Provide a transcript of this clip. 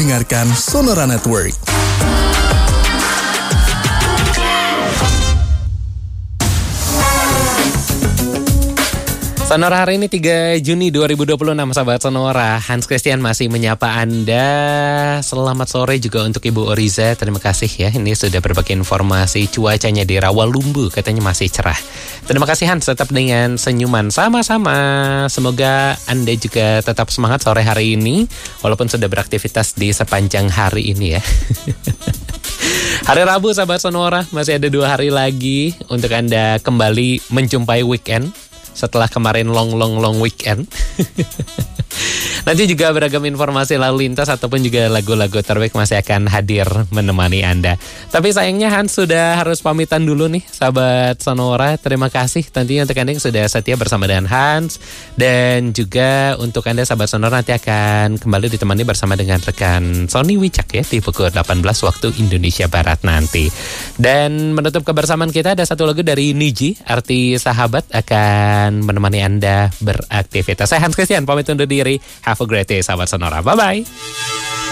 mendengarkan Sonora Network. Sonora hari ini 3 Juni 2026, sahabat Sonora. Hans Christian masih menyapa Anda. Selamat sore juga untuk Ibu Oriza. Terima kasih ya, ini sudah berbagi informasi cuacanya di Rawalumbu. Katanya masih cerah. Terima kasih Hans, tetap dengan senyuman. Sama-sama. Semoga Anda juga tetap semangat sore hari ini, walaupun sudah beraktivitas di sepanjang hari ini ya. Hari Rabu, sahabat Sonora, masih ada 2 hari lagi untuk Anda kembali menjumpai weekend. Setelah kemarin long weekend. Nanti juga beragam informasi lalu lintas ataupun juga lagu-lagu terbaik masih akan hadir menemani Anda. Tapi sayangnya Hans sudah harus pamitan dulu nih, sahabat Sonora. Terima kasih tentunya untuk Anda yang sudah setia bersama dengan Hans. Dan juga untuk Anda, sahabat Sonora, nanti akan kembali ditemani bersama dengan rekan Sony Wicak ya di pukul 18 waktu Indonesia Barat nanti. Dan menutup kebersamaan kita ada satu lagu dari Niji, arti sahabat, akan menemani Anda beraktivitas. Saya Hans Christian, pamit undur diri. Have a great day, sahabat Sonora. Bye-bye.